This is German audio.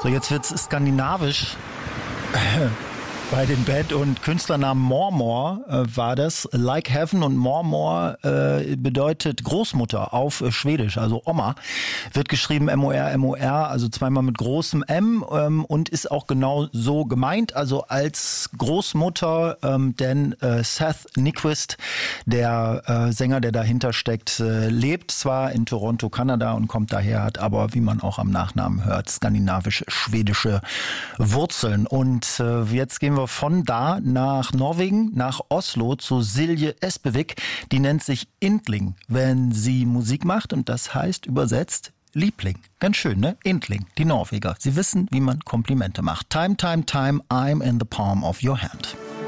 So, jetzt wird's skandinavisch. Bei den Band- und Künstlernamen Mormor war das Like Heaven, und Mormor bedeutet Großmutter auf Schwedisch, also Oma. Wird geschrieben M-O-R-M-O-R, also zweimal mit großem M, und ist auch genau so gemeint, also als Großmutter, denn Seth Nyquist, der Sänger, der dahinter steckt, lebt zwar in Toronto, Kanada, und kommt daher, hat aber, wie man auch am Nachnamen hört, skandinavisch-schwedische Wurzeln. Und jetzt gehen wir von da nach Norwegen, nach Oslo zu Silje Espevik. Die nennt sich Intling, wenn sie Musik macht, und das heißt übersetzt Liebling. Ganz schön, ne? Intling, die Norweger. Sie wissen, wie man Komplimente macht. Time, time, time, I'm in the palm of your hand.